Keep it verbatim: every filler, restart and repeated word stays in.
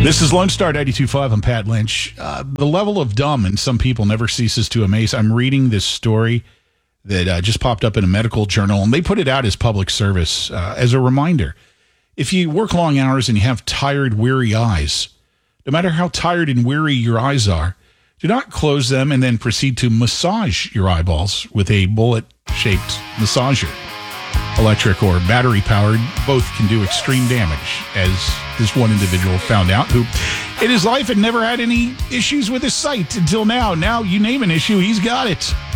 This is Lone Star ninety-two point five. I'm Pat Lynch. Uh, the level of dumb in some people never ceases to amaze. I'm reading this story that uh, just popped up in a medical journal, and they put it out as public service uh, as a reminder. If you work long hours and you have tired, weary eyes, no matter how tired and weary your eyes are, do not close them and then proceed to massage your eyeballs with a bullet-shaped massager. Electric or battery-powered, both can do extreme damage, as this one individual found out, who in his life had never had any issues with his sight until now. Now, you name an issue, he's got it.